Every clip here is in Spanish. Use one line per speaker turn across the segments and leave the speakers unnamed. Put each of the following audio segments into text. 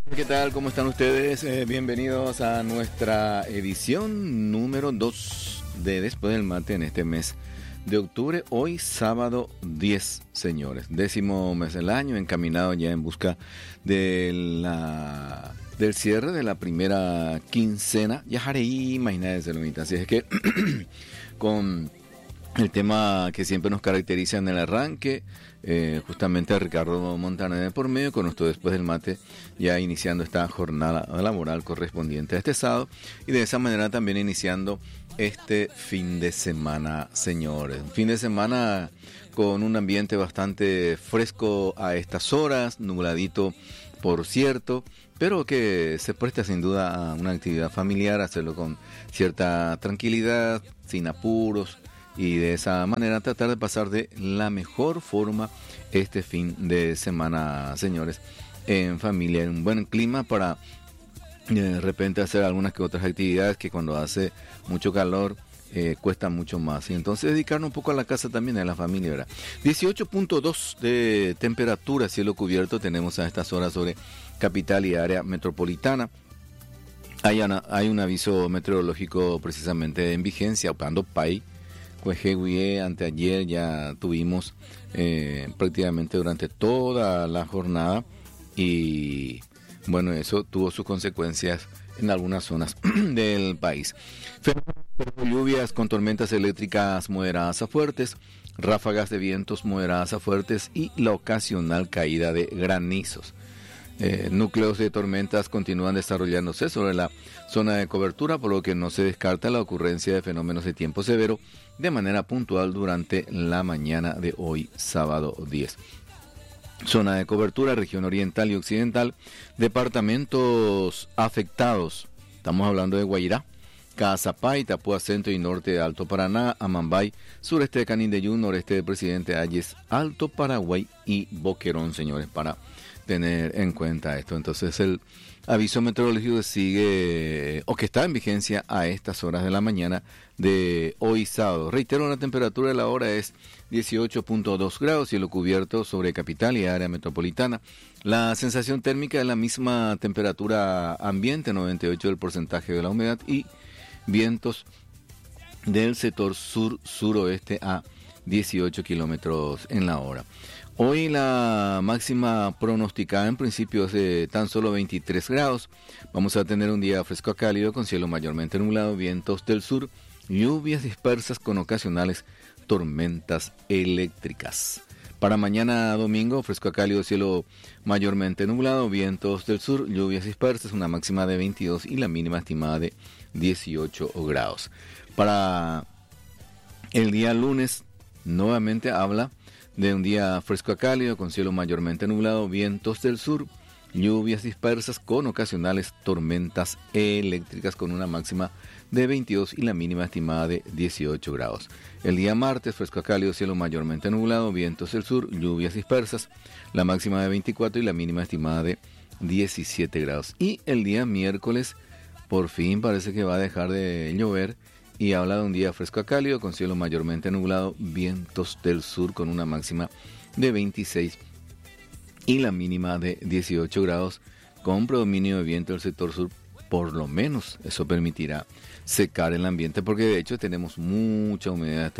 ¿Qué tal? ¿Cómo están ustedes? Bienvenidos a nuestra edición número 2 de Después del Mate en este mes de octubre. Hoy sábado 10, señores. 10º mes del año, encaminado ya en busca del cierre de la primera quincena. Ya haré imagínate, así es que con el tema que siempre nos caracteriza en el arranque, justamente a Ricardo Montaner de por medio, con nuestro Después del Mate, ya iniciando esta jornada laboral correspondiente a este sábado, y de esa manera también iniciando este fin de semana, señores. Un fin de semana con un ambiente bastante fresco a estas horas, nubladito por cierto, pero que se presta sin duda a una actividad familiar, hacerlo con cierta tranquilidad, sin apuros, y de esa manera tratar de pasar de la mejor forma este fin de semana, señores, en familia, en un buen clima para de repente hacer algunas que otras actividades que cuando hace mucho calor cuesta mucho más, y entonces dedicarnos un poco a la casa también, a la familia, ¿verdad? 18.2 de temperatura, cielo cubierto tenemos a estas horas sobre capital y área metropolitana. Hay un aviso meteorológico precisamente en vigencia, Opando Pai. Pues anteayer ya tuvimos prácticamente durante toda la jornada, y bueno, eso tuvo sus consecuencias en algunas zonas del país. Lluvias con tormentas eléctricas moderadas a fuertes, ráfagas de vientos moderadas a fuertes y la ocasional caída de granizos. Núcleos de tormentas continúan desarrollándose sobre la zona de cobertura, por lo que no se descarta la ocurrencia de fenómenos de tiempo severo de manera puntual durante la mañana de hoy, sábado 10. Zona de cobertura, región oriental y occidental, departamentos afectados. Estamos hablando de Guairá, Caazapá, Itapúa Centro y norte de Alto Paraná, Amambay, sureste de Canindeyú, noreste de Presidente Hayes, Alto Paraguay y Boquerón, señores, para tener en cuenta esto. Entonces el aviso meteorológico sigue, o que está en vigencia a estas horas de la mañana de hoy sábado. Reitero, la temperatura de la hora es 18.2 grados, cielo cubierto sobre capital y área metropolitana. La sensación térmica es la misma temperatura ambiente, 98% del porcentaje de la humedad, y vientos del sector sur-suroeste a 18 kilómetros en la hora. Hoy la máxima pronosticada en principio es de tan solo 23 grados. Vamos a tener un día fresco a cálido con cielo mayormente nublado, vientos del sur, lluvias dispersas con ocasionales tormentas eléctricas. Para mañana domingo, fresco a cálido, cielo mayormente nublado, vientos del sur, lluvias dispersas, una máxima de 22 y la mínima estimada de 18 grados. Para el día lunes, nuevamente habla de un día fresco a cálido con cielo mayormente nublado, vientos del sur, lluvias dispersas con ocasionales tormentas eléctricas con una máxima de 22 y la mínima estimada de 18 grados. El día martes, fresco a cálido, cielo mayormente nublado, vientos del sur, lluvias dispersas, la máxima de 24 y la mínima estimada de 17 grados. Y el día miércoles, por fin parece que va a dejar de llover, y habla de un día fresco a cálido con cielo mayormente nublado, vientos del sur con una máxima de 26 y la mínima de 18 grados, con predominio de viento del sector sur. Por lo menos eso permitirá secar el ambiente, porque de hecho tenemos mucha humedad,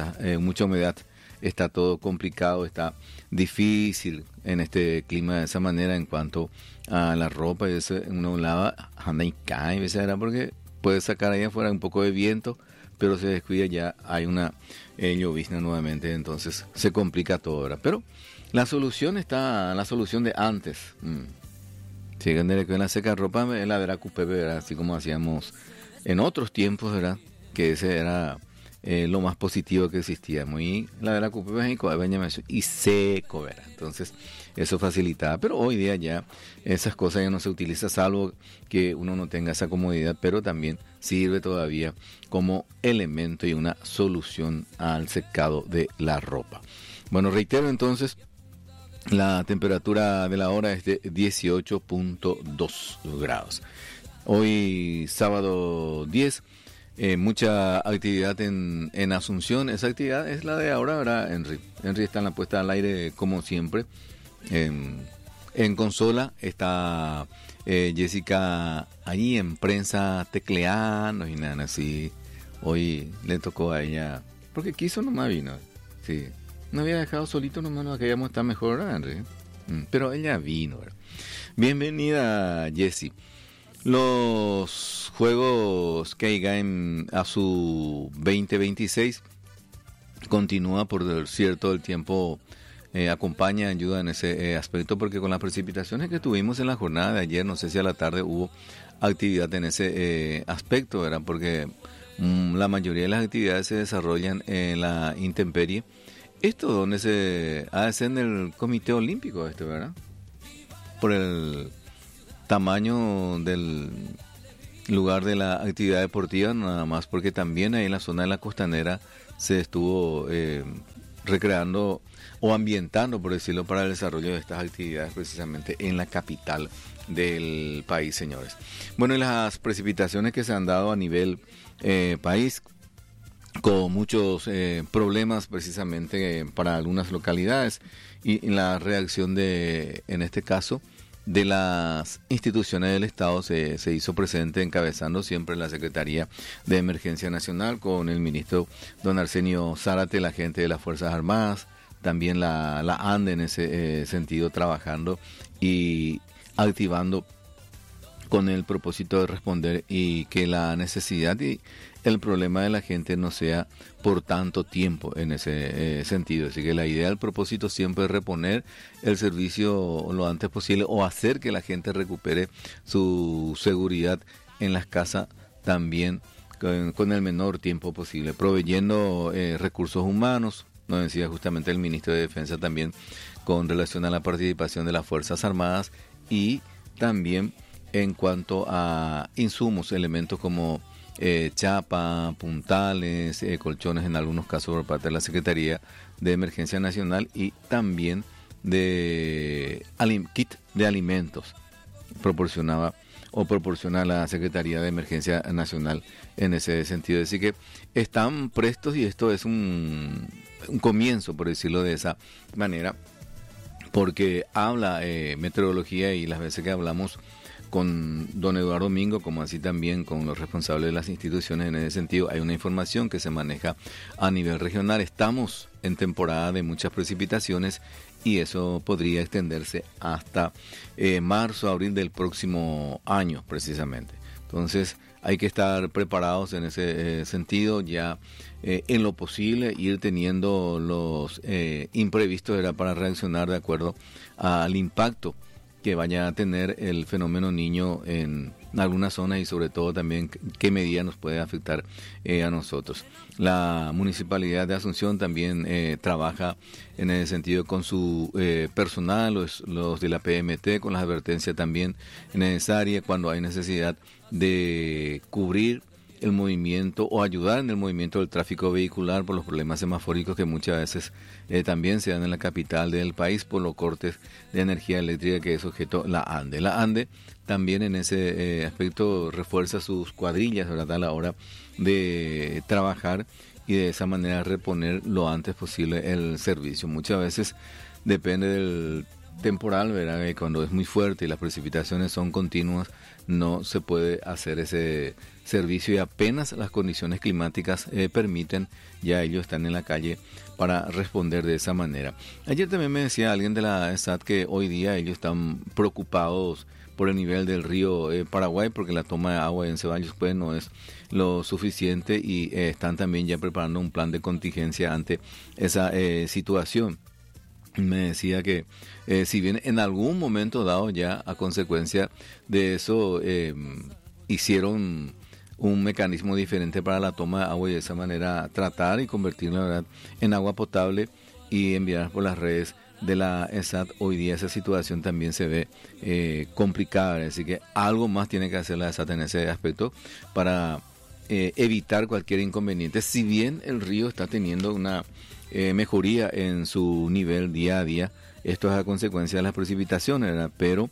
está todo complicado, está difícil en este clima de esa manera en cuanto a la ropa. Y uno lava, anda y cae, a veces era porque puede sacar ahí afuera un poco de viento, pero se descuida, ya hay una llovizna nuevamente, entonces se complica todo ahora. Pero la solución está, la solución de antes. Si con la seca ropa, la verá cupepe, ¿verdad? Así como hacíamos en otros tiempos, ¿verdad? Que ese era lo más positivo que existía. Muy la verá cupepe y seco, ¿verdad? Entonces eso facilitaba, pero hoy día ya esas cosas ya no se utilizan, salvo que uno no tenga esa comodidad, pero también sirve todavía como elemento y una solución al secado de la ropa. Bueno, reitero entonces, la temperatura de la hora es de 18.2 grados. Hoy sábado 10, mucha actividad en Asunción. Esa actividad es la de ahora, ¿verdad, Henry? Henry está en la puesta al aire como siempre. En consola está Jessica ahí en prensa tecleando y nada así. Hoy le tocó a ella, porque quiso nomás vino. Sí, no había dejado solito nomás, no queríamos estar mejor, ¿verdad, Henry? Pero ella vino, ¿verdad? Bienvenida, Jessie. Los juegos K-Game a su 2026 continúa por cierto el tiempo. Acompaña, ayuda en ese aspecto, porque con las precipitaciones que tuvimos en la jornada de ayer, no sé si a la tarde hubo actividad en ese aspecto, ¿verdad? Porque la mayoría de las actividades se desarrollan en la intemperie. Esto donde se hace en el Comité Olímpico, ¿verdad? Por el tamaño del lugar de la actividad deportiva, nada más, porque también ahí en la zona de la costanera se estuvo recreando o ambientando, por decirlo, para el desarrollo de estas actividades precisamente en la capital del país, señores. Bueno, y las precipitaciones que se han dado a nivel país, con muchos problemas precisamente para algunas localidades, y la reacción en este caso, de las instituciones del Estado se hizo presente, encabezando siempre la Secretaría de Emergencia Nacional con el ministro don Arsenio Zárate, la gente de las Fuerzas Armadas, también la ANDE en ese sentido, trabajando y activando con el propósito de responder y que la necesidad y el problema de la gente no sea por tanto tiempo en ese sentido. Así que la idea, el propósito siempre es reponer el servicio lo antes posible o hacer que la gente recupere su seguridad en las casas también con el menor tiempo posible, proveyendo recursos humanos. Nos decía justamente el ministro de Defensa también con relación a la participación de las Fuerzas Armadas y también en cuanto a insumos, elementos como chapa, puntales, colchones en algunos casos por parte de la Secretaría de Emergencia Nacional y también de kit de alimentos proporciona la Secretaría de Emergencia Nacional en ese sentido. Así que están prestos y esto es un comienzo, por decirlo de esa manera, porque habla meteorología y las veces que hablamos con don Eduardo Domingo, como así también con los responsables de las instituciones en ese sentido, hay una información que se maneja a nivel regional. Estamos en temporada de muchas precipitaciones y eso podría extenderse hasta marzo, abril del próximo año precisamente. Entonces hay que estar preparados en ese sentido, ya en lo posible ir teniendo los imprevistos era para reaccionar de acuerdo al impacto que vaya a tener el fenómeno Niño en algunas zonas y sobre todo también qué medida nos puede afectar a nosotros. La Municipalidad de Asunción también trabaja en ese sentido con su personal, los de la PMT, con las advertencias también necesarias cuando hay necesidad de cubrir el movimiento o ayudar en el movimiento del tráfico vehicular por los problemas semafóricos que muchas veces también se dan en la capital del país por los cortes de energía eléctrica que es objeto la ANDE. La ANDE también en ese aspecto refuerza sus cuadrillas, ¿verdad?, a la hora de trabajar y de esa manera reponer lo antes posible el servicio. Muchas veces depende del temporal, ¿verdad?, cuando es muy fuerte y las precipitaciones son continuas, no se puede hacer ese servicio y apenas las condiciones climáticas permiten, ya ellos están en la calle para responder de esa manera. Ayer también me decía alguien de la ESAT que hoy día ellos están preocupados por el nivel del río Paraguay, porque la toma de agua en Ceballos pues no es lo suficiente y están también ya preparando un plan de contingencia ante esa situación. Me decía que si bien en algún momento dado ya a consecuencia de eso hicieron un mecanismo diferente para la toma de agua y de esa manera tratar y convertirla, ¿verdad?, en agua potable y enviar por las redes de la ESAT, hoy día esa situación también se ve complicada, así que algo más tiene que hacer la ESAT en ese aspecto para evitar cualquier inconveniente, si bien el río está teniendo una mejoría en su nivel día a día. Esto es a consecuencia de las precipitaciones, ¿verdad? Pero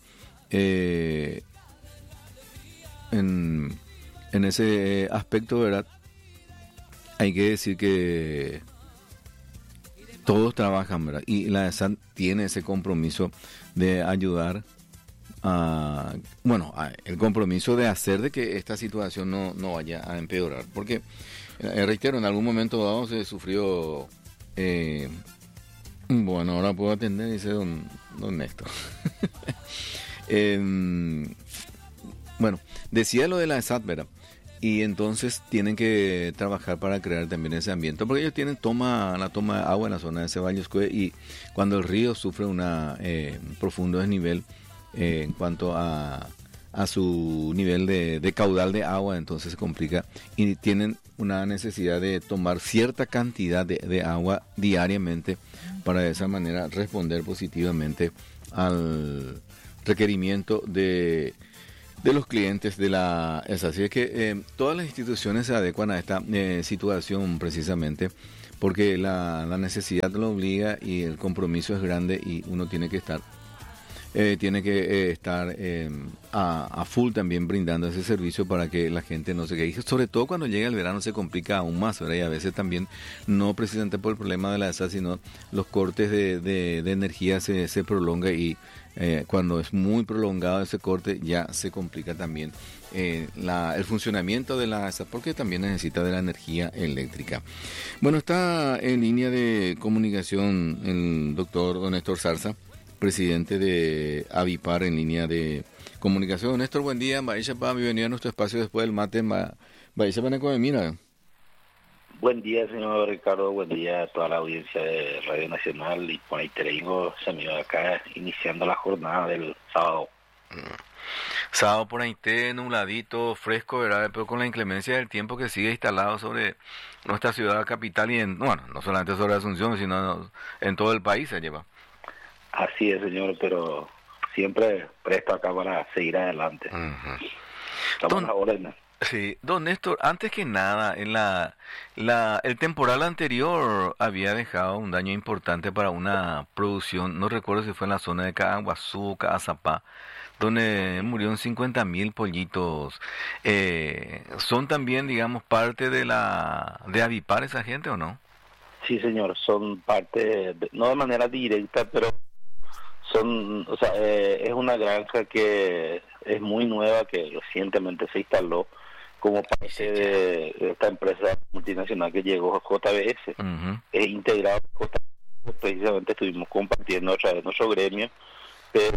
en ese aspecto, ¿verdad?, hay que decir que todos trabajan, ¿verdad?, y la ESAT tiene ese compromiso de ayudar el compromiso de hacer de que esta situación no vaya a empeorar, porque reitero, en algún momento dado se sufrió, ahora puedo atender, dice don Néstor. Decía lo de la ESAT, ¿verdad? Y entonces tienen que trabajar para crear también ese ambiente, porque ellos tienen la toma de agua en la zona de Ceballos-Cue, y cuando el río sufre un profundo desnivel en cuanto a su nivel de caudal de agua, entonces se complica y tienen una necesidad de tomar cierta cantidad de agua diariamente para de esa manera responder positivamente al requerimiento de los clientes de la ESA. Así es que todas las instituciones se adecuan a esta situación precisamente porque la necesidad lo obliga y el compromiso es grande y uno tiene que estar a full también brindando ese servicio para que la gente no se queje. Sobre todo cuando llega el verano se complica aún más, ¿verdad? Y a veces también, no precisamente por el problema de la ESA, sino los cortes de energía se prolonga y cuando es muy prolongado ese corte ya se complica también el funcionamiento de la ESA, porque también necesita de la energía eléctrica. Bueno, está en línea de comunicación el doctor don Néstor Zarza, presidente de Avipar, en línea de comunicación. Néstor, buen día. Bienvenido a nuestro espacio después del mate. Mira.
Buen día, señor Ricardo. Buen día a toda la audiencia de Radio Nacional. Y por ahí tengo amigos acá iniciando la jornada del sábado.
Sábado por ahí, nubladito, fresco, ¿verdad? Pero con la inclemencia del tiempo que sigue instalado sobre nuestra ciudad capital y no solamente sobre Asunción, sino en todo el país se lleva.
Así es, señor, pero siempre presto acá para seguir adelante.
Uh-huh.
Estamos a la orden.
Sí, don Néstor, antes que nada, el temporal anterior había dejado un daño importante para una producción, no recuerdo si fue en la zona de Caaguazú, Caazapá, donde murieron 50,000 pollitos. ¿Son también, digamos, parte de Avipar esa gente o no?
Sí, señor, son parte, no de manera directa, pero es una granja que es muy nueva, que recientemente se instaló como parte de esta empresa multinacional que llegó, JBS.
Uh-huh.
Es integrado, precisamente estuvimos compartiendo otra vez nuestro gremio, pero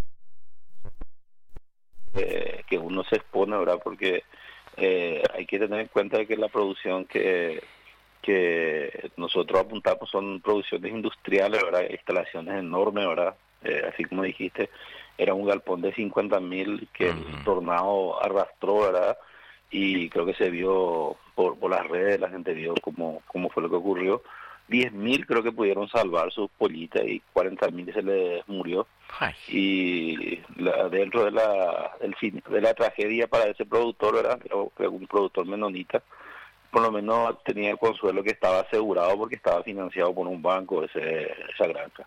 que uno se expone, ¿verdad? Porque hay que tener en cuenta que la producción que nosotros apuntamos son producciones industriales, ¿verdad? Instalaciones enormes, ¿verdad? Así como dijiste, era un galpón de 50,000 que el tornado arrastró, ¿verdad? Y creo que se vio por las redes, la gente vio cómo fue lo que ocurrió. 10,000 creo que pudieron salvar sus pollitas y 40,000 se les murió.
Ay.
Y dentro de la tragedia para ese productor, ¿verdad? Creo que un productor menonita, por lo menos tenía el consuelo que estaba asegurado porque estaba financiado por un banco esa granja.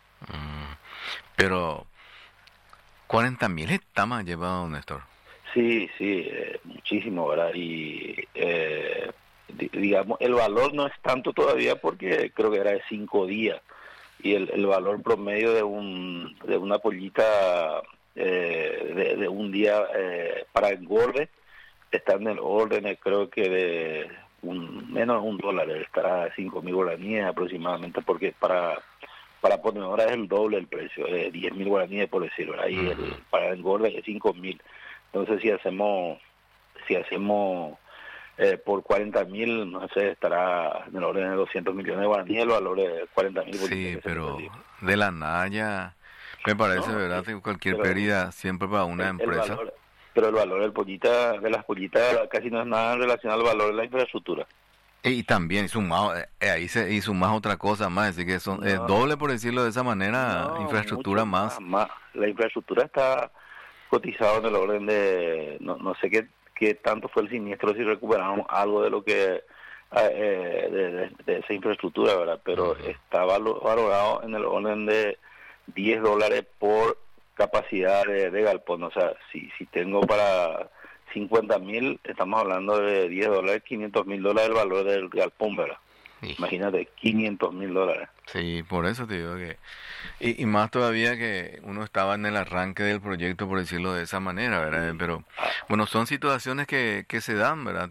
Pero 40,000 hectáreas ha llevado, Néstor.
Sí, muchísimo, ¿verdad? Y digamos, el valor no es tanto todavía porque creo que era de 5 días. Y el valor promedio de una pollita de un día para engorde está en el orden, creo que de menos de $1, estará a 5,000 guaraníes aproximadamente, porque para ponedora es el doble el precio, 10,000 guaraníes por decirlo, ahí para engorde es 5,000. Entonces si hacemos por 40,000, no sé, estará en el orden de 200 millones de guaraníes, el valor de 40,000.
Sí, pero de la nada me parece, ¿verdad? Cualquier pérdida siempre para una empresa.
Pero el valor de las pollitas casi no es nada en relación al valor de la infraestructura.
Y también sumado, ahí se sumás otra cosa más, así que son doble, por decirlo de esa manera, infraestructura más.
La infraestructura está cotizada en el orden de, no sé qué tanto fue el siniestro, si recuperamos algo de lo que de esa infraestructura, ¿verdad? Pero está valorado en el orden de $10 por capacidad de galpón. O sea, si tengo para 50,000, estamos hablando de $10, $500,000 el valor del galpón, ¿verdad?
Sí.
Imagínate, $500,000.
Sí, por eso te digo que... Y más todavía que uno estaba en el arranque del proyecto, por decirlo de esa manera, ¿verdad? Pero,
Ah,
bueno, son situaciones que se dan, ¿verdad?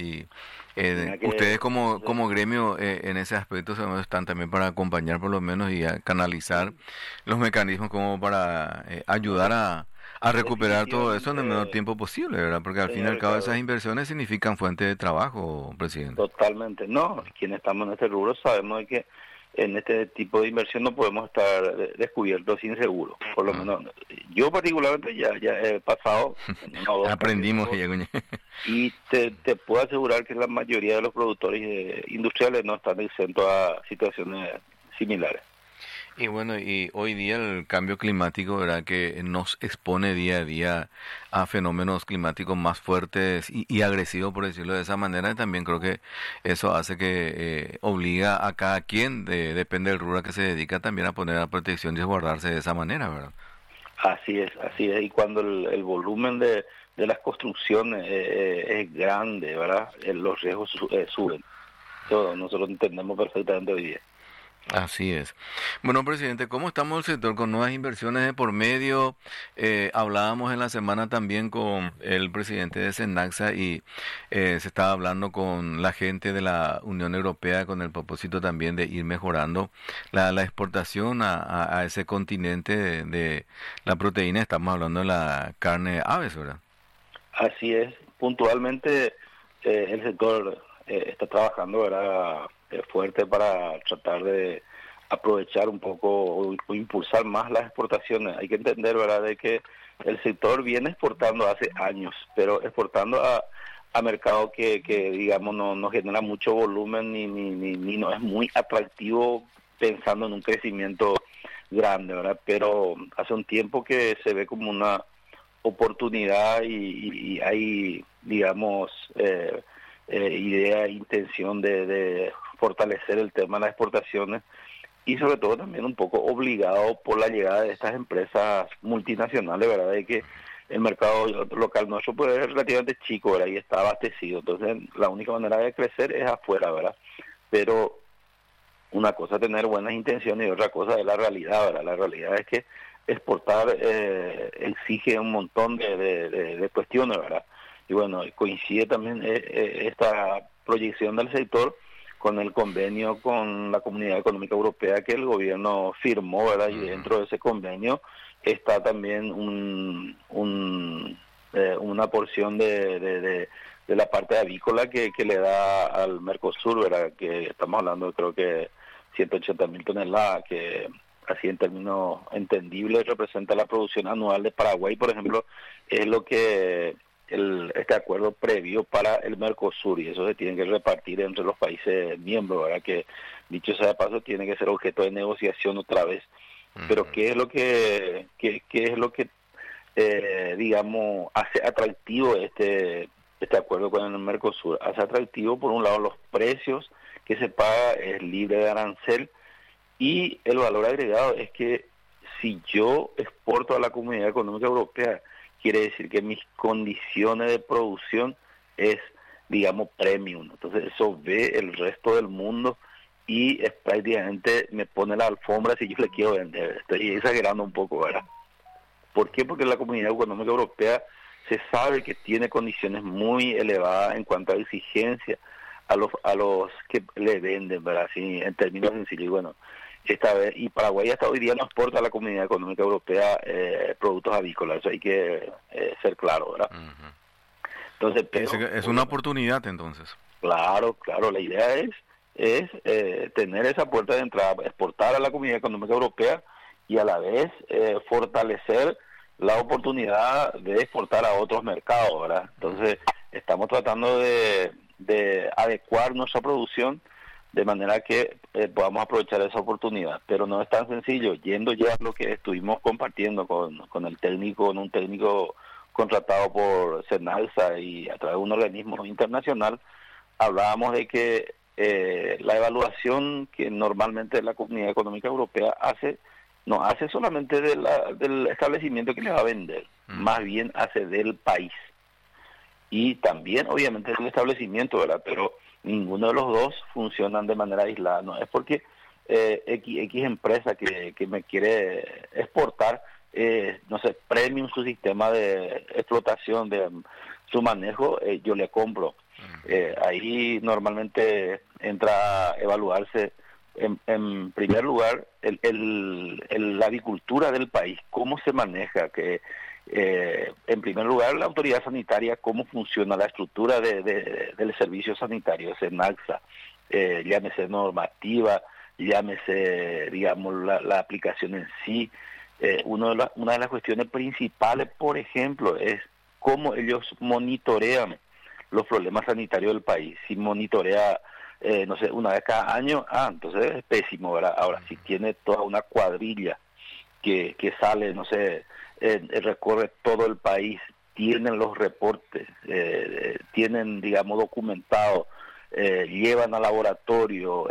mira
Ustedes
que
como gremio en ese aspecto están también para acompañar por lo menos y a canalizar los mecanismos como para ayudar a recuperar todo eso en el menor
definitivamente,
tiempo posible, ¿verdad? Porque al fin y
señor
al cabo esas
Ricardo,
inversiones significan fuente de trabajo, presidente.
totalmente. No, quienes estamos en este rubro sabemos de que en este tipo de inversión no podemos estar descubiertos sin seguro. Por lo
Ah,
menos, yo particularmente ya he pasado en una o dos
aprendimos,
ocasiones
Iagoña.
y te puedo asegurar que la mayoría de los productores industriales no están exentos a situaciones similares.
Y bueno, y hoy día el cambio climático, ¿verdad? Que nos expone día a día a fenómenos climáticos más fuertes y agresivos, por decirlo de esa manera. Y también creo que eso hace que obliga a cada quien, depende del rubro a que se dedica, también a poner a protección y resguardarse de esa manera, ¿verdad?
Así es, así es. Y cuando el volumen de las construcciones es grande, ¿verdad? Los riesgos suben. Eso nosotros entendemos perfectamente hoy día.
Así es. Bueno, presidente, ¿cómo estamos el sector con nuevas inversiones de por medio? Hablábamos en la semana también con el presidente de Senaxa y se estaba hablando con la gente de la Unión Europea con el propósito también de ir mejorando la exportación a ese continente de la proteína. Estamos hablando de la carne de aves, ¿verdad?
Así es. Puntualmente el sector está trabajando, ¿verdad? Fuerte para tratar de aprovechar un poco o impulsar más las exportaciones. Hay que entender, ¿verdad?, de que el sector viene exportando hace años, pero exportando a mercados que digamos, no genera mucho volumen ni no es muy atractivo pensando en un crecimiento grande, ¿verdad? Pero hace un tiempo que se ve como una oportunidad y hay, digamos, idea, intención de fortalecer el tema de las exportaciones y sobre todo también un poco obligado por la llegada de estas empresas multinacionales, ¿verdad? De que el mercado local nuestro pues es relativamente chico, ¿verdad? Y está abastecido, entonces la única manera de crecer es afuera, ¿verdad? Pero una cosa es tener buenas intenciones y otra cosa es la realidad, ¿verdad? La realidad es que exportar exige un montón de cuestiones, ¿verdad? Y bueno, coincide también esta proyección del sector con el convenio con la Comunidad Económica Europea que el gobierno firmó, ¿verdad? Y
Ujú.
dentro de ese convenio está también una porción de la parte avícola que le da al Mercosur, ¿verdad? Que estamos hablando, creo que 180,000 toneladas, que así en términos entendibles representa la producción anual de Paraguay, por ejemplo, es lo que este acuerdo previo para el Mercosur, y eso se tiene que repartir entre los países miembros, ¿verdad? Que dicho sea de paso tiene que ser objeto de negociación otra vez. Pero
Ujú.
qué es lo que digamos hace atractivo este acuerdo con el Mercosur? Hace atractivo por un lado los precios que se paga, es libre de arancel, y el valor agregado es que si yo exporto a la Comunidad Económica Europea, quiere decir que mis condiciones de producción es, digamos, premium. Entonces eso ve el resto del mundo y es prácticamente me pone la alfombra si yo le quiero vender. Estoy exagerando un poco, ¿verdad? ¿Por qué? Porque la Comunidad Económica Europea se sabe que tiene condiciones muy elevadas en cuanto a exigencia a los que le venden, ¿verdad? Así, en términos sencillos. Y bueno, esta vez, y Paraguay hasta hoy día no exporta a la Comunidad Económica Europea productos avícolas, eso hay que ser claro, ¿verdad?
Ujú.
Entonces,
Dice
pero
que es una
obviamente,
oportunidad entonces.
claro, claro, la idea es tener esa puerta de entrada, exportar a la Comunidad Económica Europea y a la vez fortalecer la oportunidad de exportar a otros mercados, ¿verdad? Entonces, estamos tratando de adecuar nuestra producción de manera que podamos aprovechar esa oportunidad. Pero no es tan sencillo, yendo ya a lo que estuvimos compartiendo con el técnico, con un técnico contratado por Senalsa y a través de un organismo internacional, hablábamos de que la evaluación que normalmente la Comunidad Económica Europea hace, no hace solamente del establecimiento que le va a vender, más
Ujú.
bien hace del país y también obviamente del establecimiento, ¿verdad? Pero ninguno de los dos funcionan de manera aislada. No es porque X empresa que me quiere exportar, no sé, premium su sistema de explotación, de su manejo, yo le compro. Ahí normalmente entra a evaluarse en primer lugar la agricultura del país, cómo se maneja, que en primer lugar la autoridad sanitaria, cómo funciona la estructura del servicio sanitario, SENALSA, llámese normativa, llámese, digamos, la aplicación en sí. Una de las cuestiones principales, por ejemplo, es cómo ellos monitorean los problemas sanitarios del país. Si monitorea, no sé, una vez cada año, entonces es pésimo, ¿verdad? Ahora, si tiene toda una cuadrilla que sale, no sé, recorre todo el país, tienen los reportes, tienen, digamos, documentado, llevan al laboratorio,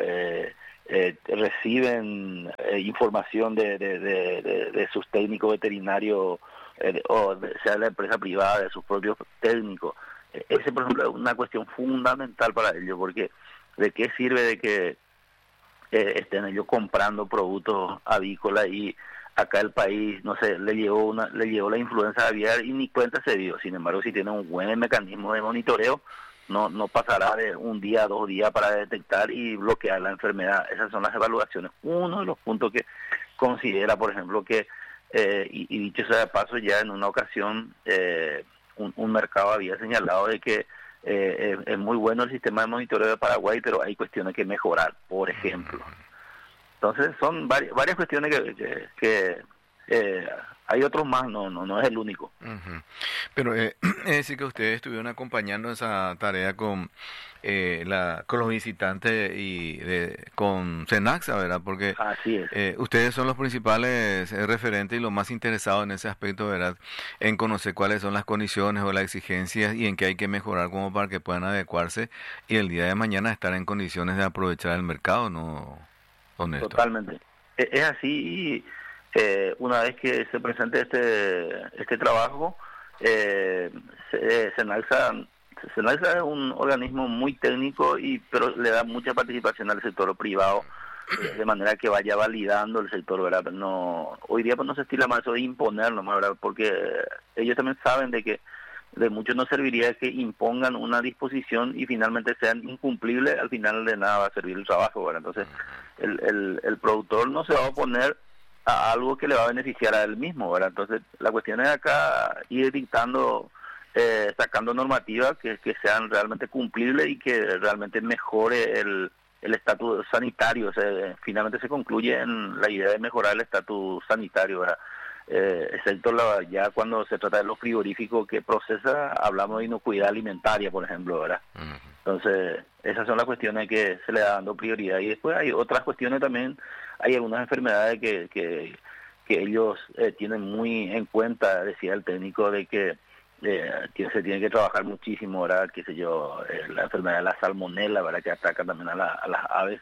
reciben información de sus técnicos veterinarios, sea la empresa privada, de sus propios técnicos. Ese, por ejemplo, es una cuestión fundamental para ellos, porque ¿de qué sirve de que estén ellos comprando productos avícolas y acá el país, no sé, le llegó la influenza aviar y ni cuenta se dio? Sin embargo, si tiene un buen mecanismo de monitoreo, no pasará de un día a 2 días para detectar y bloquear la enfermedad. Esas son las evaluaciones. Uno de los puntos que considera, por ejemplo, que, y dicho sea de paso, ya en una ocasión un mercado había señalado de que es muy bueno el sistema de monitoreo de Paraguay, pero hay cuestiones que mejorar, por ejemplo. Entonces son varias cuestiones que hay otros más, no es el único.
Uh-huh. Pero es decir que ustedes estuvieron acompañando esa tarea con con los visitantes y con SENALSA, ¿verdad? Porque
Así es.
ustedes son los principales referentes y los más interesados en ese aspecto, ¿verdad? En conocer cuáles son las condiciones o las exigencias y en qué hay que mejorar como para que puedan adecuarse y el día de mañana estar en condiciones de aprovechar el mercado, ¿no, don Néstor?
Totalmente. Es así. Una vez que se presente este trabajo, SENALSA es un organismo muy técnico, pero le da mucha participación al sector privado, de manera que vaya validando el sector, ¿verdad? No, hoy día pues no se estila más eso de imponerlo, ¿verdad? Porque ellos también saben de que de mucho no serviría que impongan una disposición y finalmente sean incumplibles, al final de nada va a servir el trabajo, ¿verdad? Entonces el productor no se va a oponer a algo que le va a beneficiar a él mismo, ¿verdad? Entonces la cuestión es acá ir dictando, sacando normativas que sean realmente cumplibles y que realmente mejore el estatus sanitario. O sea, finalmente se concluye en la idea de mejorar el estatus sanitario, ¿verdad? Excepto ya cuando se trata de los frigoríficos que procesa, hablamos de inocuidad alimentaria, por ejemplo, ¿verdad? Entonces, esas son las cuestiones que se le da dando prioridad. Y después hay otras cuestiones también, hay algunas enfermedades que ellos tienen muy en cuenta, decía el técnico, de que se tiene que trabajar muchísimo, ¿verdad? Qué sé yo, la enfermedad de la salmonela, ¿verdad? Que ataca también a las aves,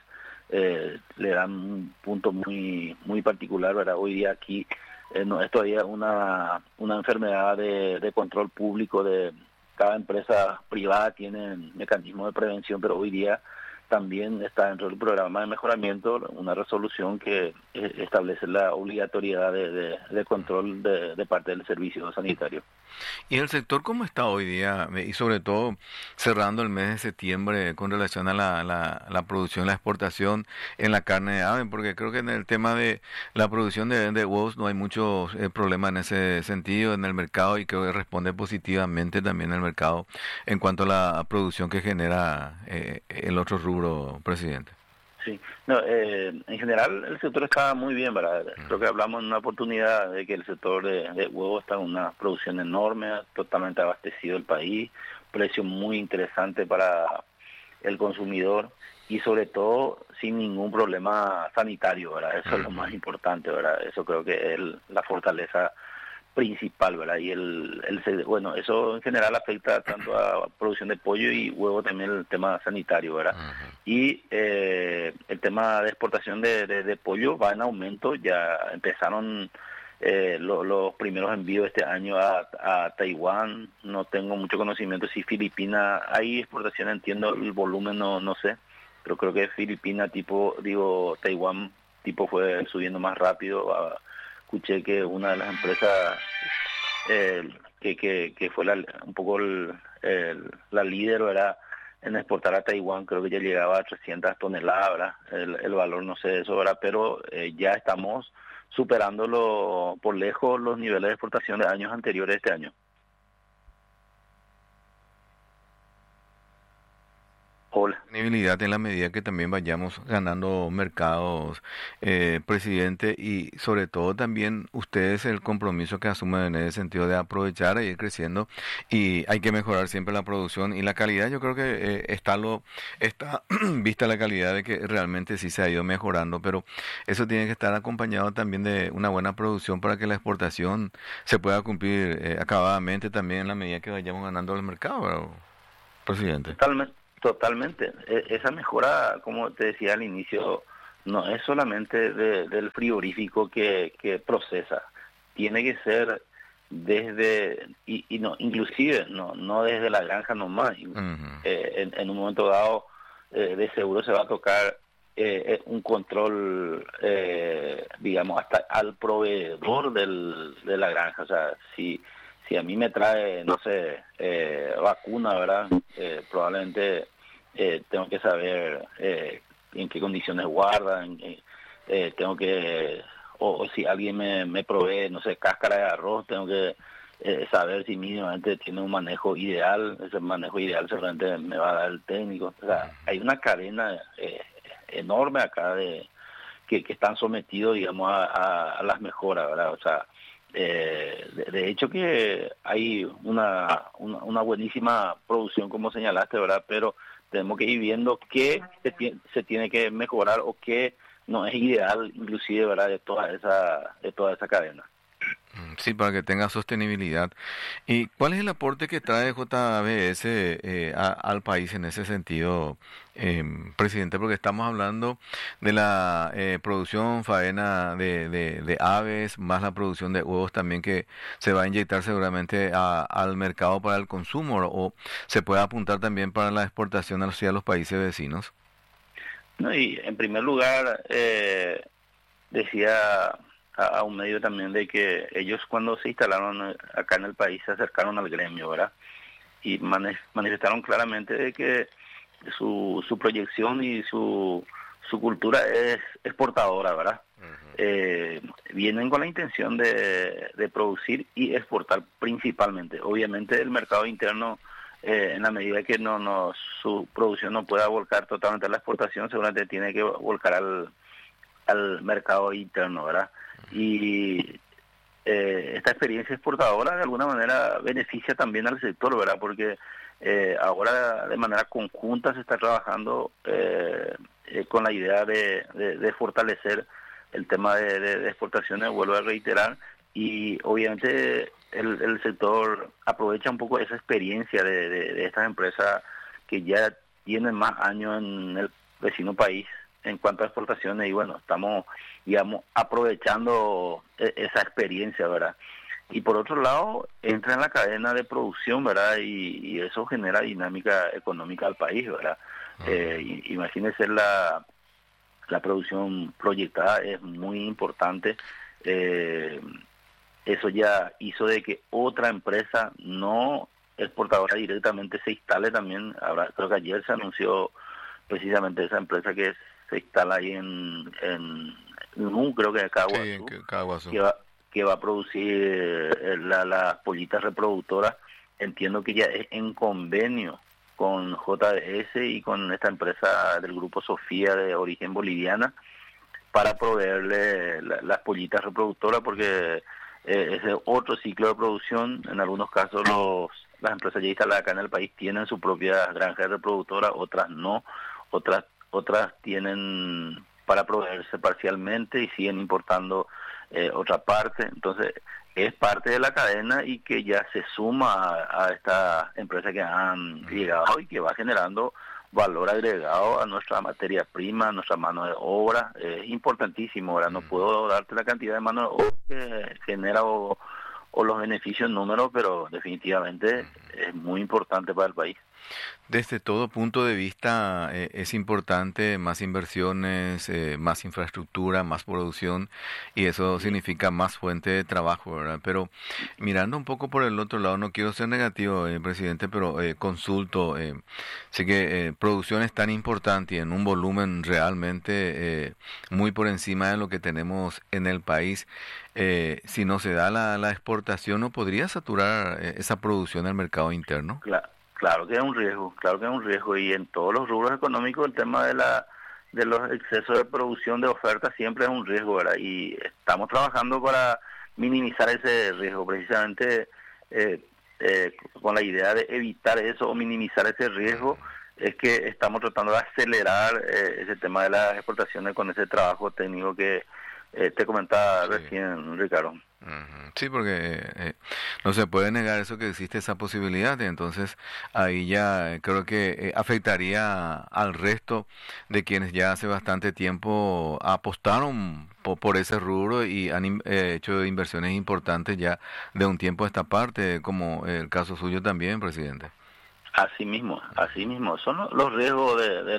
le dan un punto muy muy particular, ¿verdad? Hoy día aquí no es todavía una enfermedad de control público, de cada empresa privada tiene mecanismos de prevención, pero hoy día también está dentro del programa de mejoramiento una resolución que establece la obligatoriedad de control de parte del servicio sanitario.
¿Y el sector cómo está hoy día? Y sobre todo cerrando el mes de septiembre con relación a la producción, la exportación en la carne de ave, porque creo que en el tema de la producción de huevos no hay mucho problema en ese sentido en el mercado y creo que responde positivamente también el mercado en cuanto a la producción que genera el otro rubro, presidente.
Sí, no, en general el sector está muy bien, ¿verdad? Creo que hablamos en una oportunidad de que el sector de huevos está en una producción enorme, totalmente abastecido el país, precio muy interesante para el consumidor y sobre todo sin ningún problema sanitario, ¿verdad? Eso es lo más importante, ¿verdad? Eso creo que es la fortaleza principal, ¿verdad? Y bueno, eso en general afecta tanto a producción de pollo y huevo, también el tema sanitario, ¿verdad? Y el tema de exportación de pollo va en aumento, ya empezaron los primeros envíos este año a Taiwán. No tengo mucho conocimiento si Filipinas hay exportación, entiendo el volumen, no sé, pero creo que Filipinas Taiwán tipo fue subiendo más rápido. Escuché que una de las empresas que fue un poco la líder era en exportar a Taiwán, creo que ya llegaba a 300 toneladas, ¿verdad? El valor no sé de eso, ¿verdad? Pero ya estamos superándolo por lejos los niveles de exportación de años anteriores a este año. Hola.
Disponibilidad en la medida que también vayamos ganando mercados, presidente, y sobre todo también ustedes el compromiso que asumen en ese sentido de aprovechar e ir creciendo, y hay que mejorar siempre la producción y la calidad. Yo creo que está vista la calidad de que realmente sí se ha ido mejorando, pero eso tiene que estar acompañado también de una buena producción para que la exportación se pueda cumplir acabadamente también en la medida que vayamos ganando el mercado, ¿verdad, presidente?
Totalmente. Esa mejora, como te decía al inicio, no es solamente del frigorífico que procesa, tiene que ser desde, y no, inclusive no desde la granja nomás. En un momento dado, de seguro se va a tocar un control, digamos, hasta al proveedor de la granja. O sea, si a mí me trae, no sé, vacuna, ¿verdad? Probablemente tengo que saber en qué condiciones guardan, tengo que, o si alguien me provee, no sé, cáscara de arroz, tengo que saber si mínimamente tiene un manejo ideal. Ese manejo ideal seguramente me va a dar el técnico. O sea, hay una cadena enorme acá que están sometidos, digamos, a las mejoras, ¿verdad? O sea, de hecho que hay una buenísima producción, como señalaste, ¿verdad? Pero tenemos que ir viendo qué se tiene que mejorar o qué no es ideal, inclusive, ¿verdad? De toda esa cadena.
Sí, para que tenga sostenibilidad. ¿Y cuál es el aporte que trae JBS al país en ese sentido, presidente? Porque estamos hablando de la producción, faena de aves, más la producción de huevos también que se va a inyectar seguramente al mercado para el consumo, o se puede apuntar también para la exportación hacia los países vecinos.
No, y en primer lugar, decía a un medio también de que ellos cuando se instalaron acá en el país se acercaron al gremio, ¿verdad? Y manifestaron claramente de que su proyección y su cultura es exportadora, ¿verdad? Vienen con la intención de producir y exportar principalmente. Obviamente el mercado interno, en la medida que su producción no pueda volcar totalmente a la exportación, seguramente tiene que volcar al mercado interno, ¿verdad? Y esta experiencia exportadora de alguna manera beneficia también al sector, ¿verdad? Porque ahora de manera conjunta se está trabajando con la idea de fortalecer el tema de exportaciones, vuelvo a reiterar, y obviamente el sector aprovecha un poco esa experiencia de estas empresas que ya tienen más años en el vecino país en cuanto a exportaciones, y bueno, estamos, digamos, aprovechando esa experiencia, ¿verdad? Y por otro lado, entra en la cadena de producción, ¿verdad? Y eso genera dinámica económica al país, ¿verdad? Imagínense la producción proyectada, es muy importante. Eso ya hizo de que otra empresa no exportadora directamente se instale también. Ahora, creo que ayer se anunció precisamente esa empresa que se instala ahí en creo que en Caguazú,
Sí,
que va a producir las pollitas reproductoras. Entiendo que ya es en convenio con JBS y con esta empresa del grupo Sofía de origen boliviana para proveerle las pollitas reproductoras, porque ese es otro ciclo de producción. En algunos casos las empresas ya instaladas acá en el país tienen su propia granja reproductora, otras no, otras tienen para proveerse parcialmente y siguen importando otra parte. Entonces es parte de la cadena y que ya se suma a esta empresa que han llegado y que va generando valor agregado a nuestra materia prima, a nuestra mano de obra. Es importantísimo. Ahora no puedo darte la cantidad de mano de obra que genera o los beneficios en números, pero definitivamente es muy importante para el país.
Desde todo punto de vista es importante más inversiones, más infraestructura, más producción y eso significa más fuente de trabajo, ¿verdad? Pero mirando un poco por el otro lado, no quiero ser negativo, presidente, pero consulto, sé que producción es tan importante y en un volumen realmente muy por encima de lo que tenemos en el país. Si no se da la exportación, ¿no podría saturar esa producción al mercado interno?
Claro que es un riesgo, y en todos los rubros económicos el tema de los excesos de producción de oferta siempre es un riesgo, ¿verdad? Y estamos trabajando para minimizar ese riesgo, precisamente con la idea de evitar eso o minimizar ese riesgo, es que estamos tratando de acelerar ese tema de las exportaciones con ese trabajo técnico que te comentaba recién, Ricardo.
Sí, porque no se puede negar eso que existe esa posibilidad, y entonces ahí ya creo que afectaría al resto de quienes ya hace bastante tiempo apostaron por ese rubro y han hecho inversiones importantes ya de un tiempo a esta parte, como el caso suyo también, presidente.
Así mismo, son los riesgos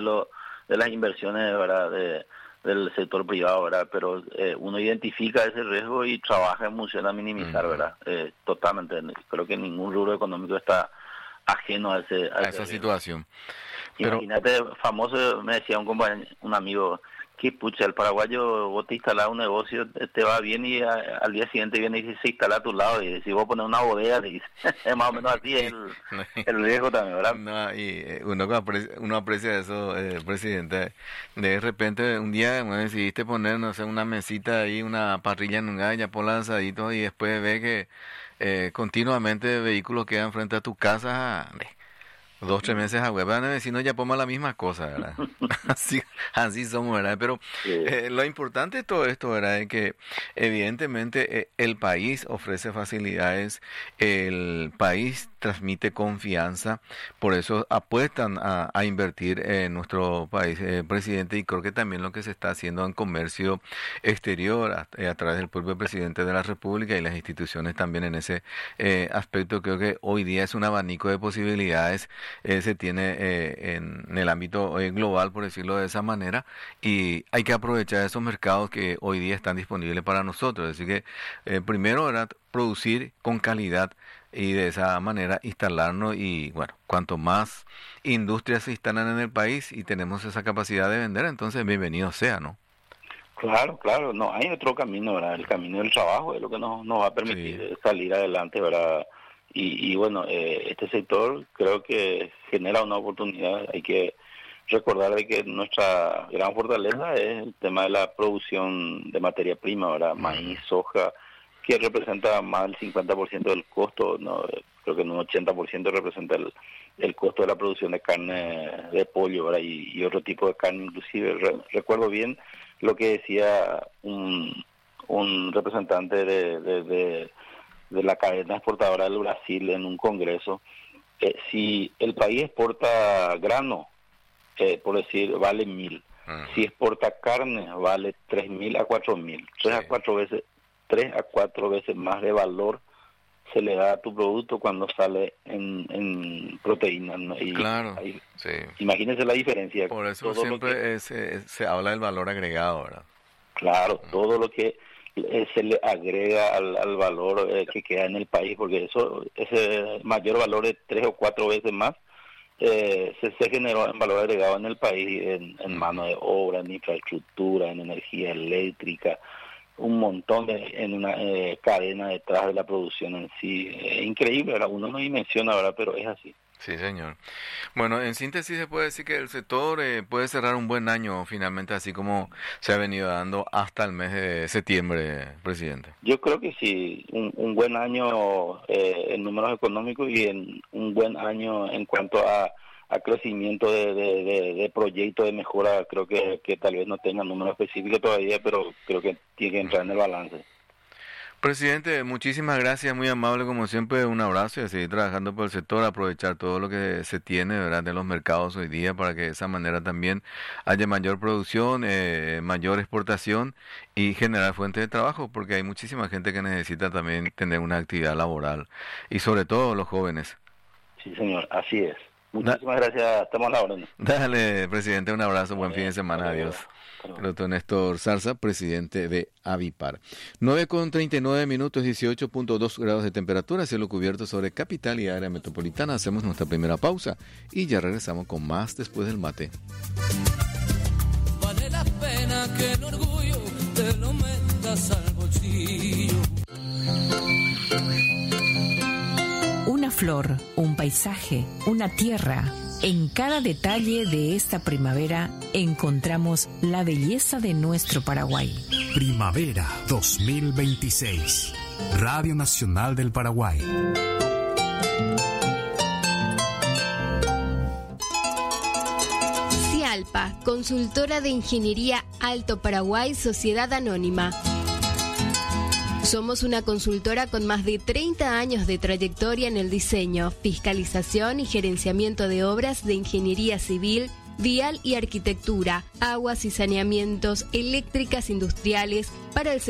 de las inversiones, ¿verdad? Del sector privado, ¿verdad? Pero uno identifica ese riesgo y trabaja en función a minimizar, ¿verdad? Totalmente. Creo que ningún rubro económico está ajeno a
esa situación.
Imagínate, famoso, me decía un amigo, que pucha, el paraguayo, vos te instalás un negocio, te va bien y al día siguiente viene y se instala a tu lado y si vos pones una bodega, te dice, es más o menos así el riesgo también, ¿verdad?
No, y uno aprecia eso, presidente. De repente un día decidiste poner, no sé, una mesita ahí, una parrilla en un gallo, por lanzadito y después ve que continuamente vehículos quedan frente a tu casa. 2-3 meses a web, el vecino ya ponga la misma cosa, ¿verdad? así somos, ¿verdad? Pero lo importante de todo esto, ¿verdad? Es que evidentemente el país ofrece facilidades, el país transmite confianza, por eso apuestan a invertir en nuestro país, presidente, y creo que también lo que se está haciendo en comercio exterior a través del propio presidente de la República y las instituciones también en ese aspecto, creo que hoy día es un abanico de posibilidades se tiene en el ámbito global, por decirlo de esa manera, y hay que aprovechar esos mercados que hoy día están disponibles para nosotros. Así que primero era producir con calidad y de esa manera instalarnos y bueno, cuanto más industrias se instalan en el país y tenemos esa capacidad de vender, entonces bienvenido sea, ¿no?
Claro, no hay otro camino, ¿verdad? El camino del trabajo es lo que nos va a permitir salir adelante, ¿verdad? Y bueno, este sector creo que genera una oportunidad. Hay que recordar de que nuestra gran fortaleza es el tema de la producción de materia prima, ¿verdad? Maíz, soja, que representa más del 50% del costo, ¿no? Creo que en un 80% representa el costo de la producción de carne de pollo, ¿verdad? Y otro tipo de carne, inclusive. Recuerdo bien lo que decía un representante de la cadena exportadora del Brasil en un congreso. Si el país exporta grano, por decir, vale 1.000. Si exporta carne, vale 3.000 a 4.000. 3 a 4 veces más de valor se le da a tu producto cuando sale en proteínas, ¿no? Y
claro,
imagínense la diferencia.
Por eso todo siempre se habla del valor agregado, ¿verdad?
Claro, todo lo que se le agrega al valor que queda en el país, porque ese mayor valor de 3 o 4 veces más se generó en valor agregado en el país, en mano de obra, en infraestructura, en energía eléctrica, un montón en una cadena detrás de la producción en sí. Increíble, ¿verdad? Uno no dimensiona, ¿verdad? Pero es así.
Sí, señor. Bueno, en síntesis se puede decir que el sector puede cerrar un buen año finalmente, así como se ha venido dando hasta el mes de septiembre, presidente.
Yo creo que sí, un buen año en números económicos y en un buen año en cuanto a crecimiento de proyectos de mejora. Creo que tal vez no tenga números específicos todavía, pero creo que tiene que entrar en el balance.
Presidente, muchísimas gracias, muy amable como siempre, un abrazo y a seguir trabajando por el sector, aprovechar todo lo que se tiene, ¿verdad?, de los mercados hoy día para que de esa manera también haya mayor producción, mayor exportación y generar fuentes de trabajo, porque hay muchísima gente que necesita también tener una actividad laboral y sobre todo los jóvenes.
Sí, señor, así es. Muchísimas gracias, estamos a la orden.
Dale, presidente, un abrazo, buen fin de semana, adiós. El doctor Néstor Zarza, presidente de Avipar. 9:39, 18.2 grados de temperatura, cielo cubierto sobre capital y área metropolitana. Hacemos nuestra primera pausa y ya regresamos con más después del mate.
Vale la pena que el orgullo te lo metas al bolsillo.
Una flor, un paisaje, una tierra. En cada detalle de esta primavera encontramos la belleza de nuestro Paraguay.
Primavera 2026. Radio Nacional del Paraguay.
Cialpa, consultora de ingeniería Alto Paraguay, Sociedad Anónima. Somos una consultora con más de 30 años de trayectoria en el diseño, fiscalización y gerenciamiento de obras de ingeniería civil, vial y arquitectura, aguas y saneamientos, eléctricas industriales para el sector